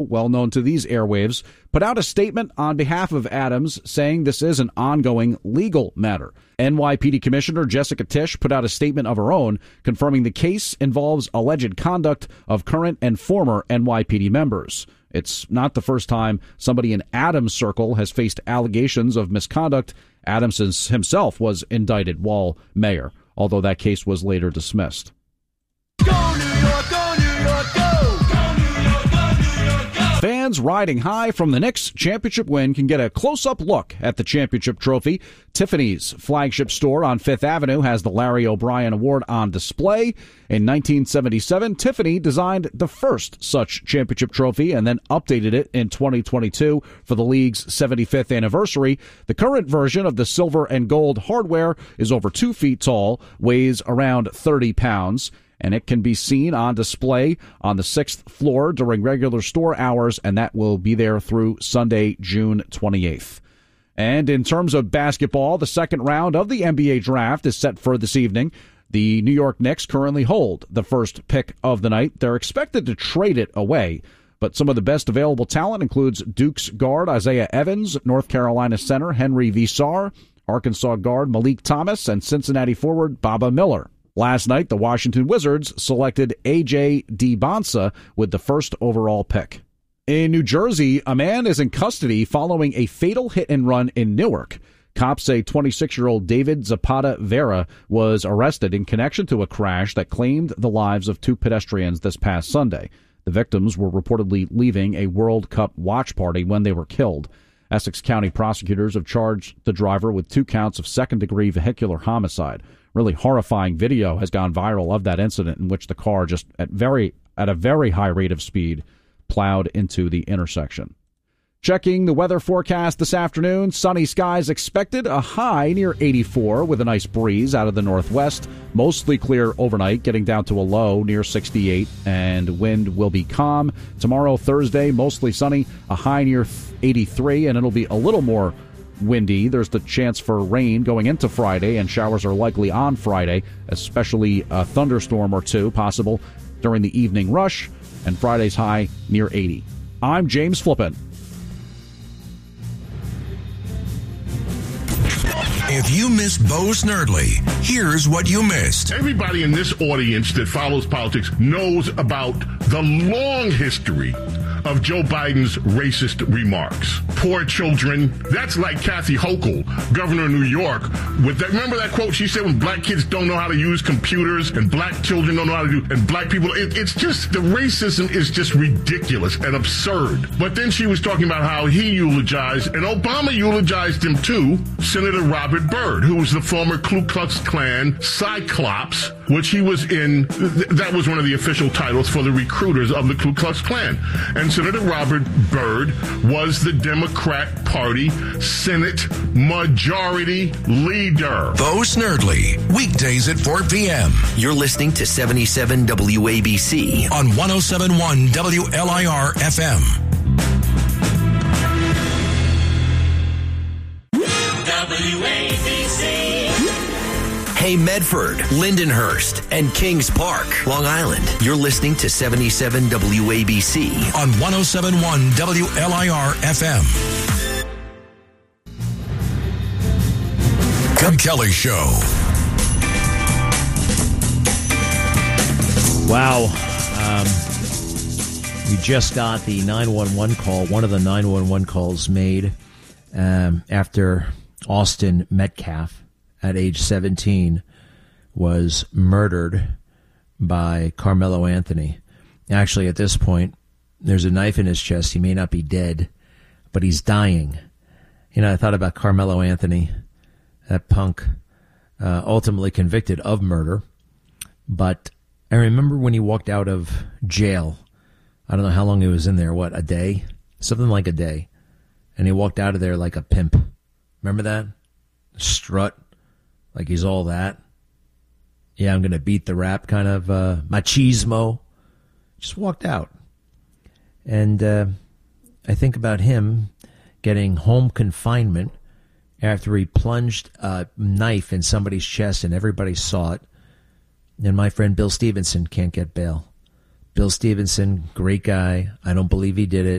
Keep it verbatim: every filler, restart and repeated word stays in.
well known to these airwaves, put out a statement on behalf of Adams saying this is an ongoing legal matter. N Y P D Commissioner Jessica Tisch put out a statement of her own confirming the case involves alleged conduct of current and former N Y P D members. It's not the first time somebody in Adams' circle has faced allegations of misconduct. Adams himself was indicted while mayor, although that case was later dismissed. Go New York, go New York, go! Go New York, go New York, go! Fans riding high from the Knicks' championship win can get a close-up look at the championship trophy. Tiffany's flagship store on Fifth Avenue has the Larry O'Brien Award on display. In nineteen seventy-seven, Tiffany designed the first such championship trophy and then updated it in twenty twenty-two for the league's seventy-fifth anniversary. The current version of the silver and gold hardware is over two feet tall, weighs around thirty pounds, and it can be seen on display on the sixth floor during regular store hours, and that will be there through Sunday, June twenty-eighth. And in terms of basketball, the second round of the N B A draft is set for this evening. The New York Knicks currently hold the first pick of the night. They're expected to trade it away, but some of the best available talent includes Duke's guard Isaiah Evans, North Carolina center Henry Visar, Arkansas guard Malik Thomas, and Cincinnati forward Baba Miller. Last night, the Washington Wizards selected A J Dibonsa with the first overall pick. In New Jersey, a man is in custody following a fatal hit-and-run in Newark. Cops say twenty-six-year-old David Zapata Vera was arrested in connection to a crash that claimed the lives of two pedestrians this past Sunday. The victims were reportedly leaving a World Cup watch party when they were killed. Essex County prosecutors have charged the driver with two counts of second-degree vehicular homicide. Really horrifying video has gone viral of that incident in which the car just at very at a very high rate of speed plowed into the intersection. Checking the weather forecast this afternoon, sunny skies expected, a high near eighty-four with a nice breeze out of the northwest. Mostly clear overnight, getting down to a low near sixty-eight, and wind will be calm. Tomorrow, Thursday, mostly sunny, a high near eighty-three, and it'll be a little more windy. There's the chance for rain going into Friday, and showers are likely on Friday, especially a thunderstorm or two possible during the evening rush, and Friday's high near eighty. I'm James Flippin. If you missed Bo Snerdley, here's what you missed. Everybody in this audience that follows politics knows about the long history of Joe Biden's racist remarks. Poor children. That's like Kathy Hochul, governor of New York. With that, remember that quote she said when black kids don't know how to use computers and black children don't know how to do, and black people, it, it's just, the racism is just ridiculous and absurd. But then she was talking about how he eulogized, and Obama eulogized him too, Senator Robert Byrd, who was the former Ku Klux Klan Cyclops, which he was in, th- that was one of the official titles for the recruiters of the Ku Klux Klan. And Senator Robert Byrd was the Democrat Party Senate Majority Leader. Bo Snerdley, weekdays at four p.m. You're listening to seventy-seven W A B C on one oh seven point one W L I R F M. W A B C. Hey Medford, Lindenhurst, and Kings Park, Long Island. You're listening to seventy-seven W A B C on one oh seven point one W L I R F M. Doug Kelly Show. Wow. Um, we just got the nine one one call, one of the nine one one calls made um, after Austin Metcalf, at age seventeen, was murdered by Carmelo Anthony. Actually, at this point, there's a knife in his chest. He may not be dead, but he's dying. You know, I thought about Carmelo Anthony, that punk, uh, ultimately convicted of murder. But I remember when he walked out of jail. I don't know how long he was in there. What, a day? Something like a day. And he walked out of there like a pimp. Remember that? Strut. Like he's all that. Yeah, I'm going to beat the rap kind of uh, machismo. Just walked out. And uh, I think about him getting home confinement after he plunged a knife in somebody's chest and everybody saw it. And my friend Bill Stevenson can't get bail. Bill Stevenson, great guy. I don't believe he did it.